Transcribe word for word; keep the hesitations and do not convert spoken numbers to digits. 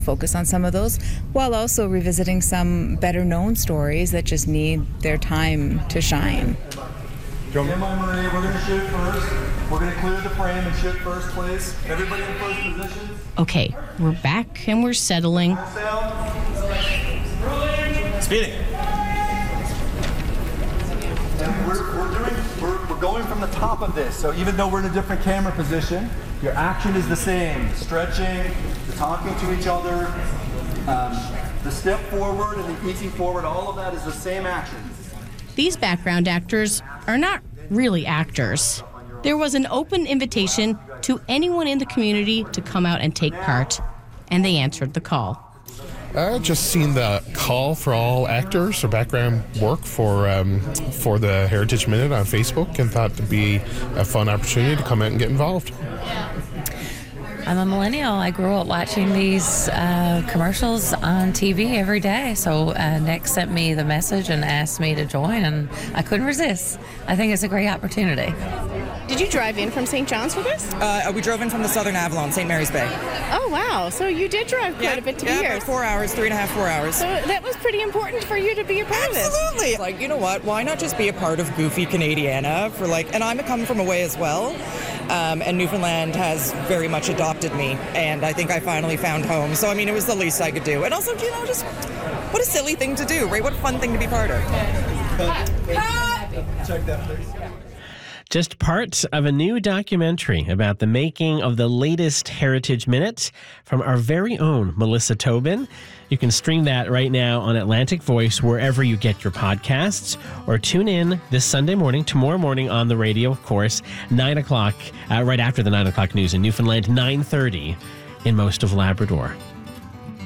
focus on some of those while also revisiting some better known stories that just need their time to shine. Emma and Marie, we're going to shoot first. We're going to clear the frame and shoot first, please. Everybody in first position. Okay, we're back and we're settling. Speeding. And we're, we're, doing, we're, we're going from the top of this, so even though we're in a different camera position, your action is the same. The stretching, the talking to each other, um, the step forward and the easing forward, all of that is the same action. These background actors are not really actors. There was an open invitation to anyone in the community to come out and take part, and they answered the call. I just seen the call for all actors or background work for um, for the Heritage Minute on Facebook and thought it'd be a fun opportunity to come out and get involved. I'm a millennial. I grew up watching these uh, commercials on T V every day. So uh, Nick sent me the message and asked me to join, and I couldn't resist. I think it's a great opportunity. Did you drive in from Saint John's for this? Uh, we drove in from the Southern Avalon, Saint Mary's Bay. Oh, wow. So you did drive quite yeah, a bit to yeah, be here. about four hours, three and a half, four hours. So that was pretty important for you to be a part Absolutely. of this. Absolutely. Like, you know what? Why not just be a part of Goofy Canadiana for like, and I'm coming from away as well. Um, and Newfoundland has very much adopted me, and I think I finally found home. So, I mean, it was the least I could do. And also, you know, just what a silly thing to do, right? What a fun thing to be part of. Check that, please. Just part of a new documentary about the making of the latest Heritage Minute from our very own Melissa Tobin. You can stream that right now on Atlantic Voice, wherever you get your podcasts, or tune in this Sunday morning, tomorrow morning on the radio, of course, nine o'clock, uh, right after the nine o'clock news in Newfoundland, nine thirty in most of Labrador.